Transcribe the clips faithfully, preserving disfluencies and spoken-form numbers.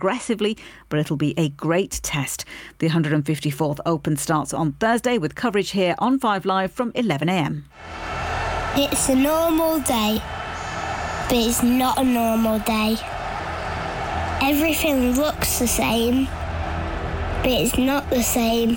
progressively, but it'll be a great test. The one hundred fifty-fourth Open starts on Thursday with coverage here on five Live from eleven a m. It's a normal day, but it's not a normal day. Everything looks the same, but it's not the same.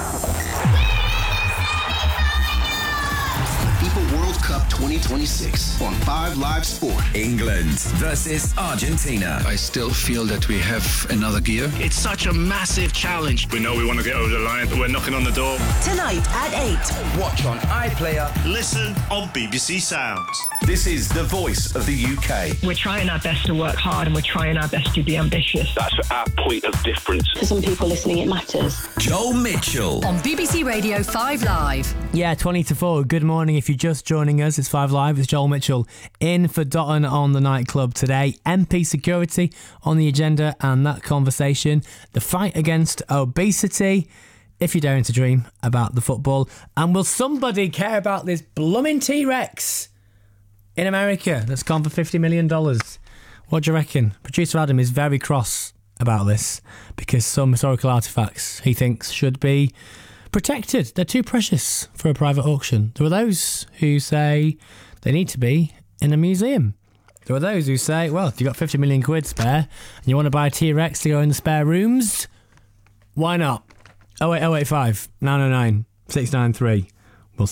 FIFA World Cup twenty twenty-six on five Live Sport. England versus Argentina. I still feel that we have another gear. It's such a massive challenge. We know we want to get over the line. We're knocking on the door. Tonight at eight. Watch on iPlayer. Listen on B B C Sounds. This is the voice of the U K. We're trying our best to work hard and we're trying our best to be ambitious. That's our point of difference. For some people listening, it matters. Joel Mitchell. On B B C Radio five Live. Yeah, twenty to four. Good morning. If you're just joining us, it's five Live. It's Joel Mitchell in for Dotton on the nightclub today. M P security on the agenda and that conversation. The fight against obesity. If you're daring to dream about the football. And will somebody care about this blooming T-Rex in America that's gone for fifty million dollars? What do you reckon? Producer Adam is very cross about this because some historical artefacts he thinks should be protected. They're too precious for a private auction. There are those who say they need to be in a museum. There are those who say, well, if you've got fifty million quid spare and you want to buy a T-Rex to go in the spare rooms, why not? oh eight oh eight five, nine oh nine, six nine three.